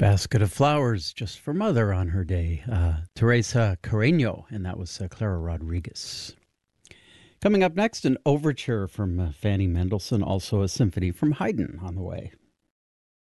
Basket of Flowers just for Mother on her day. Teresa Carreño, and that was Clara Rodriguez. Coming up next, an overture from Fanny Mendelssohn, also a symphony from Haydn on the way.